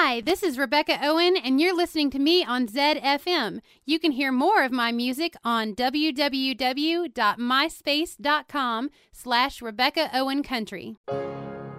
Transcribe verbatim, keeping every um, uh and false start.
Hi, this is Rebecca Owen, and you're listening to me on Zed F M. You can hear more of my music on w w w dot myspace dot com slash Rebecca Owen Country.